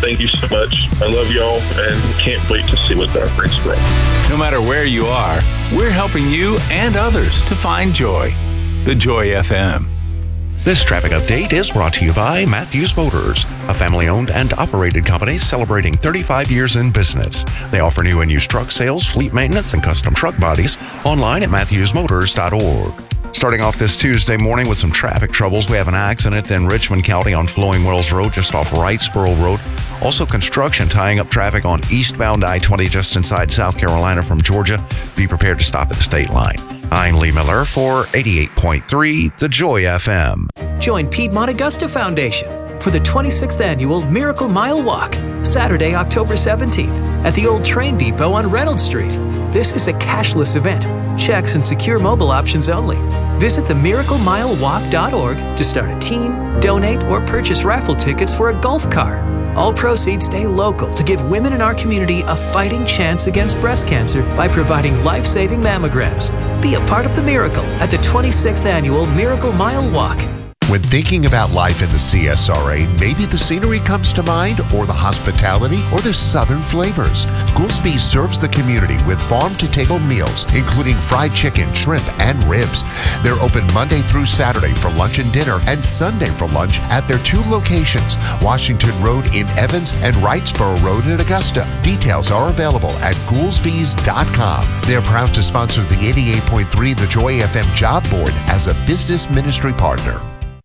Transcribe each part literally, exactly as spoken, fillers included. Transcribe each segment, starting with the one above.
thank you so much. I love y'all and can't wait to see what God brings for us. No matter where you are, we're helping you and others to find joy. The Joy F M. This traffic update is brought to you by Matthews Motors, a family-owned and operated company celebrating thirty-five years in business. They offer new and used truck sales, fleet maintenance, and custom truck bodies online at matthews motors dot org. Starting off this Tuesday morning with some traffic troubles, we have an accident in Richmond County on Flowing Wells Road just off Wrightsboro Road. Also construction tying up traffic on eastbound I twenty just inside South Carolina from Georgia. Be prepared to stop at the state line. I'm Lee Miller for eighty-eight point three The Joy F M. Join Piedmont Augusta Foundation for the twenty-sixth Annual Miracle Mile Walk, Saturday, October seventeenth, at the old train depot on Reynolds Street. This is a cashless event. Checks and secure mobile options only. Visit the miracle mile walk dot org to start a team, donate, or purchase raffle tickets for a golf car. All proceeds stay local to give women in our community a fighting chance against breast cancer by providing life-saving mammograms. Be a part of the miracle at the twenty-sixth Annual Miracle Mile Walk. When thinking about life in the C S R A, maybe the scenery comes to mind, or the hospitality, or the southern flavors. Goolsby's serves the community with farm-to-table meals, including fried chicken, shrimp, and ribs. They're open Monday through Saturday for lunch and dinner, and Sunday for lunch at their two locations, Washington Road in Evans and Wrightsboro Road in Augusta. Details are available at goolsbys dot com. They're proud to sponsor the eighty-eight point three The Joy F M Job Board as a business ministry partner.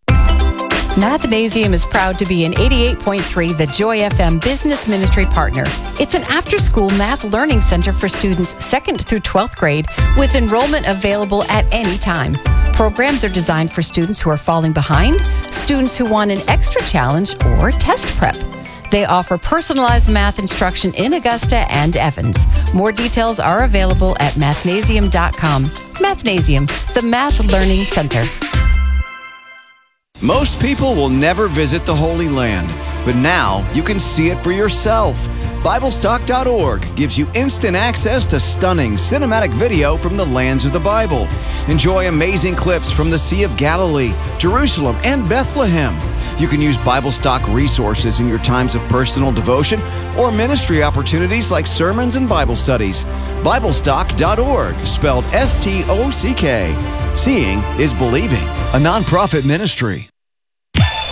Mathnasium is proud to be an eighty-eight point three The Joy F M Business Ministry Partner. It's an after-school math learning center for students second through twelfth grade with enrollment available at any time. Programs are designed for students who are falling behind, students who want an extra challenge, or test prep. They offer personalized math instruction in Augusta and Evans. More details are available at mathnasium dot com. Mathnasium, the Math Learning Center. Most people will never visit the Holy Land, but now you can see it for yourself. Bible stock dot org gives you instant access to stunning cinematic video from the lands of the Bible. Enjoy amazing clips from the Sea of Galilee, Jerusalem, and Bethlehem. You can use BibleStock resources in your times of personal devotion or ministry opportunities like sermons and Bible studies. Bible stock dot org, spelled S T O C K. Seeing is believing, a nonprofit ministry.